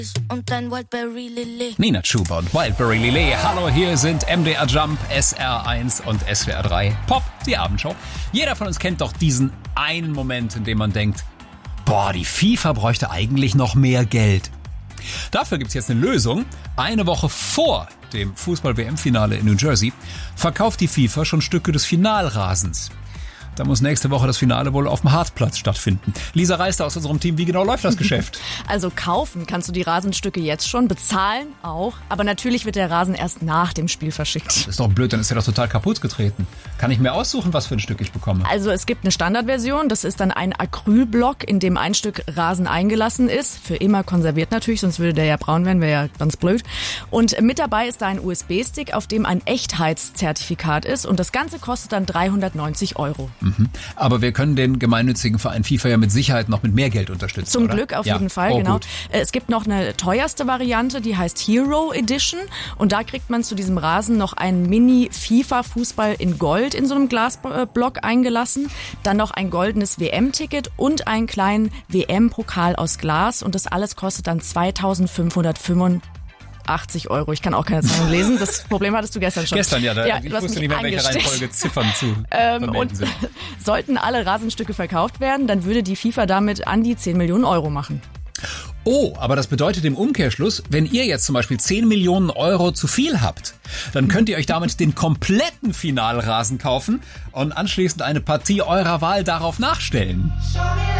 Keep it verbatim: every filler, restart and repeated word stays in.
Und ein Wildberry Lillet. Nina Chuba und Wildberry Lillet. Hallo, hier sind M D R Jump, S R eins und S W R drei. Pop, die Abendshow. Jeder von uns kennt doch diesen einen Moment, in dem man denkt, boah, die FIFA bräuchte eigentlich noch mehr Geld. Dafür gibt's jetzt eine Lösung. Eine Woche vor dem Fußball-W M-Finale in New Jersey verkauft die FIFA schon Stücke des Finalrasens. Da muss nächste Woche das Finale wohl auf dem Hartplatz stattfinden. Lisa Reister aus unserem Team, wie genau läuft das Geschäft? Also kaufen kannst du die Rasenstücke jetzt schon, bezahlen auch. Aber natürlich wird der Rasen erst nach dem Spiel verschickt. Das ist doch blöd, dann ist er doch total kaputt getreten. Kann ich mir aussuchen, was für ein Stück ich bekomme? Also es gibt eine Standardversion, das ist dann ein Acrylblock, in dem ein Stück Rasen eingelassen ist. Für immer konserviert natürlich, sonst würde der ja braun werden, wäre ja ganz blöd. Und mit dabei ist da ein U S B-Stick, auf dem ein Echtheitszertifikat ist. Und das Ganze kostet dann dreihundertneunzig Euro. Mhm. Aber wir können den gemeinnützigen Verein FIFA ja mit Sicherheit noch mit mehr Geld unterstützen, Zum oder? Glück auf ja. jeden Fall, oh, genau. Gut. Es gibt noch eine teuerste Variante, die heißt Hero Edition. Und da kriegt man zu diesem Rasen noch einen Mini-FIFA-Fußball in Gold in so einem Glasblock eingelassen. Dann noch ein goldenes W M-Ticket und einen kleinen W M-Pokal aus Glas. Und das alles kostet dann zweitausendfünfhundertfünfundachtzig Euro. Ich kann auch keine Zahlen lesen. Das Problem hattest du gestern schon. Gestern, ja. Da, ja ich wusste nicht mehr, welche Reihenfolge Ziffern zu ähm, und sind. Sollten alle Rasenstücke verkauft werden, dann würde die FIFA damit an die zehn Millionen Euro machen. Oh, aber das bedeutet im Umkehrschluss, wenn ihr jetzt zum Beispiel zehn Millionen Euro zu viel habt, dann könnt ihr euch damit den kompletten Finalrasen kaufen und anschließend eine Partie eurer Wahl darauf nachstellen.